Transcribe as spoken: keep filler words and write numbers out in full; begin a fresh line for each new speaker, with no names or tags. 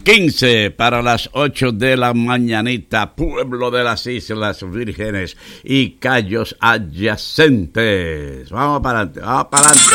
quince para las ocho de la mañanita, pueblo de las Islas Vírgenes y Cayos adyacentes. Vamos para adelante, vamos para adelante.